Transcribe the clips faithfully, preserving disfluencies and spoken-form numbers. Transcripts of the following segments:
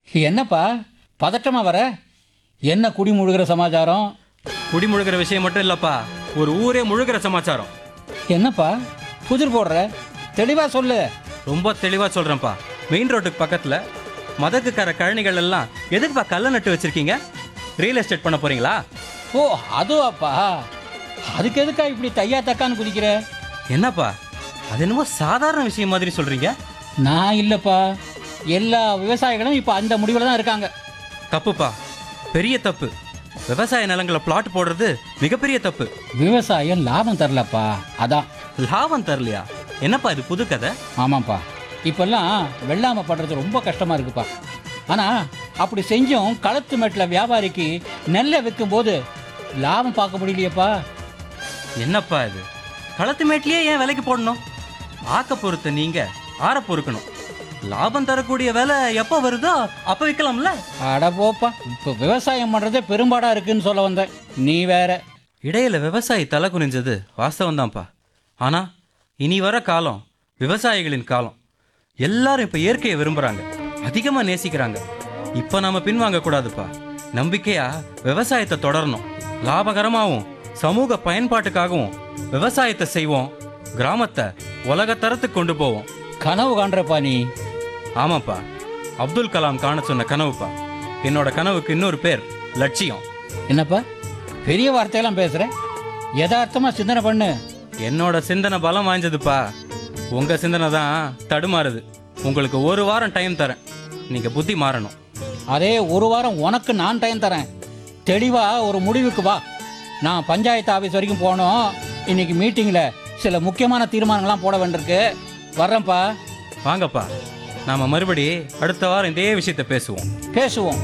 என்னப்பா பதட்டமா வர? என்ன குடி முழுகிற சமாச்சாரம்? குடி முழுகிற விஷயம் மட்டும் இல்லப்பா, ஒரு ஊரே முழுகிற சமாச்சாரம். என்னப்பா புதிர் போடுற? தெளிவா சொல்லு. ரொம்ப தெளிவா சொல்றேன்ப்பா. மெயின் ரோட்டுக்கு பக்கத்துல மதகுக்கார கழனிகள் எல்லாம் எதுக்குப்பா கல்ல நட்டு வச்சிருக்கீங்க? ரியல் எஸ்டேட் பண்ண போறீங்களா? ஓ அதுவாப்பா, அதுக்கு எதுக்கா இப்படி தையா தக்கான்னு குதிக்கிற? என்னப்பா அது என்னமோ சாதாரண விஷயம் மாதிரி சொல்றீங்க. நான் இல்லப்பா, எல்லா விவசாயிகளும் இப்போ அந்த முடிவில் தான் இருக்காங்க. தப்புப்பா, பெரிய தப்பு. விவசாய நிலங்களை பிளாட் போடுறது மிகப்பெரிய தப்பு. விவசாயம் லாபம் தரலப்பா, அதான். லாபம் தரலையா? என்னப்பா இது புது கதை? ஆமாப்பா, இப்பெல்லாம் வெள்ளாமை படுறது ரொம்ப கஷ்டமா இருக்குப்பா. ஆனால் அப்படி செஞ்சும் களத்து மேட்டில் வியாபாரிக்கு நெல்லை விற்கும்போது லாபம் பார்க்க முடியலையப்பா. என்னப்பா இது? களத்து மேட்லயே ஏன் விலைக்கு போடணும்? ஆக்க பொறுத்த நீங்க ஆற பொறுக்கணும். லாபம் தரக்கூடிய வேலை எப்போ வருதோ அப்போ விற்கலாம்ல. அட போப்பா, இப்போ விவசாயம் பண்ணுறதே பெரும்பாடாக இருக்குன்னு சொல்ல வந்தேன், நீ வேற. இடையில விவசாயி தலை குனிஞ்சது வாஸ்தவம் தான்ப்பா. ஆனா இனி வர காலம் விவசாயிகளின் காலம். எல்லாரும் இப்ப இயற்கையை விரும்புறாங்க, அதிகமா நேசிக்கிறாங்க. இப்ப நாம பின்வாங்க கூடாதுப்பா. நம்பிக்கையா விவசாயத்தை தொடரணும். லாபகரமாகவும் சமூக பயன்பாட்டுக்காகவும் விவசாயத்தை செய்வோம். கிராமத்தை உலகத்தரத்துக்கு கொண்டு போவோம். கனவு காண்றப்பா நீ. ஆமாப்பா, அப்துல் கலாம் காண சொன்ன கனவுப்பா. என்னோட கனவுக்கு இன்னொரு பேர் லட்சியம். என்னப்பா பெரிய வார்த்தையெல்லாம் பேசுற? யதார்த்தமா சிந்தனை பண்ணு. என்னோட சிந்தனை பலம் வாய்ஞ்சதுப்பா. உங்க சிந்தனை தான் தடுமாறுது. உங்களுக்கு ஒரு வாரம் டைம் தரேன், நீங்க புத்தி மாறணும். அதே ஒரு வாரம் உனக்கு நான் டைம் தரேன். தெளிவா ஒரு முடிவுக்கு வா. நான் பஞ்சாயத்து ஆஃபீஸ் வரைக்கும் போனோம். இன்னைக்கு மீட்டிங்ல சில முக்கியமான தீர்மானங்கள்லாம் போட வேண்டியிருக்கு. வர்றேன்ப்பா. வாங்கப்பா, நாம மறுபடி அடுத்த வாரம் இதே விஷயத்தை பேசுவோம் பேசுவோம்.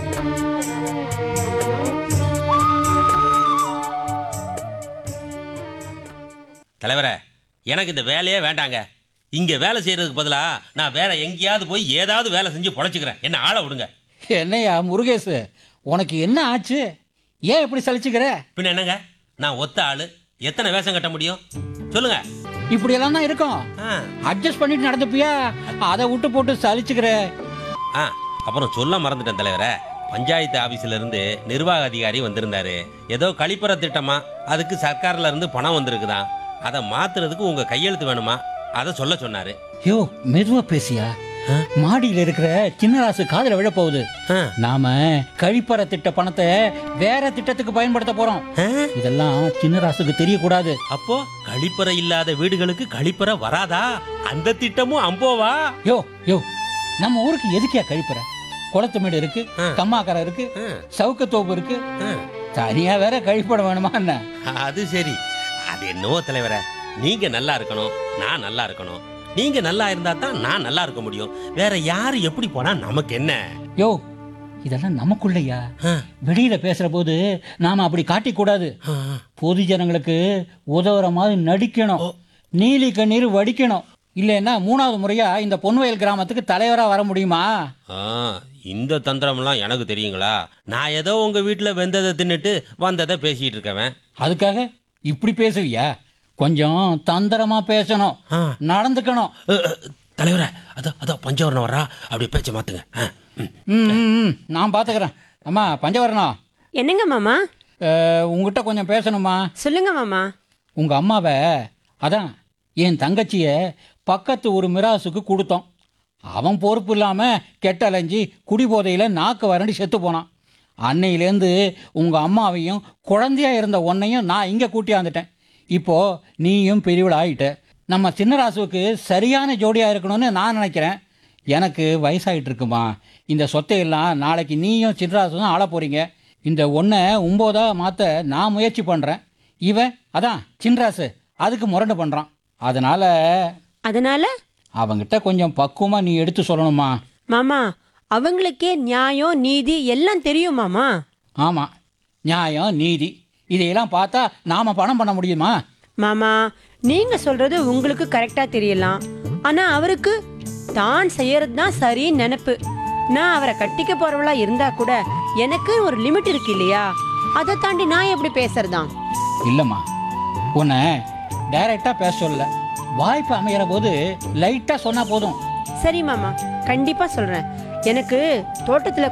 தலைவரே, எனக்கு இந்த வேலையே வேண்டாங்க. இங்க வேலை செய்யறதுக்கு பதிலா நான் வேற எங்கேயாவது போய் ஏதாவது வேலை செஞ்சு பொழைச்சிக்கிறேன். என்ன ஆள விடுங்க. என்னையா முருகேஷ், உனக்கு என்ன ஆச்சு? ஏன் இப்படி சலிச்சுக்கிற? பின்ன என்னங்க, நான் ஒத்த ஆளு, எத்தனை வேஷம் கட்ட முடியும் சொல்லுங்க. இப்படி எல்லாம் தான் இருக்கும். ஆ, அட்ஜஸ்ட் பண்ணிட்டு நடந்துப்பியா? அதை விட்டு போட்டு சலிச்சுக்கிற. ஆ, அப்புறம் சொல்ல மறந்துட்டேன் தலைவரே. பஞ்சாயத்து ஆபீஸ்ல இருந்து நிர்வாக அதிகாரி வந்திருந்தாரு. ஏதோ கழிப்பற திட்டமா, அதுக்கு சர்க்கார்ல இருந்து பணம் வந்திருக்குதான். அதை மாத்துறதுக்கு உங்க கையெழுத்து வேணுமா, அதை சொல்ல சொன்னாரு. யோ மெதுவா பேசியா, மாடியில் இருக்கிற சின்னராசு காதுல விழ போகுது. ஆ, நாம கழிப்பற திட்ட பணத்தை வேற திட்டத்துக்கு பயன்படுத்த போறோம். ஆ, இதெல்லாம் சின்னராசுக்கு தெரியக்கூடாது. அப்போ கழிப்பறை இல்லாத வீடுகளுக்கு கழிப்பறை வராதா? அந்த திட்டமும் அம்போவா? யோ யோ நம்ம ஊருக்கு எதுக்கியா கழிப்பற? குளத்து மேடு இருக்கு, ஆ. கம்மாக்கரை இருக்கு, ஆ, சவுக்கத்தோப்பு இருக்கு. ஆ. தனியா வேற கழிப்பட வேணுமா என்ன? அது சரி. அது என்னவோ தலைவரே, நீங்க நல்லா இருக்கணும், நான் நல்லா இருக்கணும். நீங்க நல்லா இருந்தா தான் நான் நல்லா இருக்க முடியும். வேற யாரு எப்படி போனா நமக்கு என்ன? யோ இதெல்லாம் நமக்குள்ளையா. ஆ, வெளியில பேசுற போது நாம அப்படி காட்டிக்கூடாது. ஆ, பொது ஜனங்களுக்கு உதவுற மாதிரி நடிக்கணும். நீலி கண்ணீர் வடிக்கணும். இல்லைன்னா மூணாவது முறையா இந்த பொன்வயல் கிராமத்துக்கு தலைவரா வர முடியுமா? ஆ, இந்த தந்திரம்லாம் எனக்கு தெரியுங்களா? நான் ஏதோ உங்க வீட்டுல வெந்ததை தின்னுட்டு வந்ததை பேசிட்டு இருக்கவன். அதுக்காக இப்படி பேசுவியா? கொஞ்சம் தந்திரமா பேசணும், ஆ. நடந்துக்கணும். அ, அ, தலைவரே, அதோ அதோ பஞ்சவரணம் வர்றா, அப்படி பேச்ச மாத்துங்க. ஆ, ம். ம், ம், ம், நான் பார்த்துக்கிறேன். அம்மா பஞ்சவரணம், என்னங்க மாமா? அஹ், உங்ககிட்ட கொஞ்சம் பேசணுமா? சொல்லுங்க மாமா. உங்கள் அம்மாவை, அதான் என் தங்கச்சியை பக்கத்து ஒரு மிராசுக்கு கொடுத்தோம். அவன் பொறுப்பு இல்லாமல் கெட்டலைஞ்சி குடிபோதையில் நாக்கு வறண்டி செத்து போனான். அன்னையிலேருந்து உங்கள் அம்மாவையும் குழந்தையா இருந்த உன்னையும் நான் இங்கே கூட்டியாந்துட்டேன். இப்போது நீயும் பெரியவள் ஆகிட்ட. நம்ம சின்னராசுவுக்கு சரியான ஜோடியாக இருக்கணும்னு நான் நினைக்கிறேன். எனக்கு வயசாகிட்டு இருக்குமா. இந்த சொத்தையெல்லாம் நாளைக்கு நீயும் சின்னராசுவும் ஆள போகிறீங்க. இந்த ஒன்றை ஒம்போதாக மாற்ற நான் முயற்சி பண்ணுறேன். இவன் அதான் சின்னராசு அதுக்கு முரண்டு பண்ணுறான். அதனால் அதனால அவங்கிட்ட கொஞ்சம் பக்குவமாக நீ எடுத்து சொல்லணுமா. மாமா, அவங்களுக்கே நியாயம் நீதி எல்லாம் தெரியும் மாமா. ஆமாம், நியாயம் நீதி இதையெல்லாம் பார்த்தா நாம் பணம் பண்ண முடியுமா? மாமா, நீங்க சொல்றது உங்களுக்கு கரெக்டா தெரியலாம். ஆனா அவருக்கு தான் செய்யறது தான் சரின்னு நினைப்பு. நான் அவரை கட்டிக்க போறவளா இருந்தா கூட எனக்கு ஒரு லிமிட் இருக்கு இல்லையா? அதை தாண்டி நான் எப்படி பேசுறதாம்? இல்லைம்மா, உன்னை டைரெக்டாக பேச சொல்லல. வாய்ப்பு அமைகிற போது லைட்டாக சொன்னால் போதும். சரி மாமா, கண்டிப்பா சொல்றேன். எனக்கு தோட்டத்துல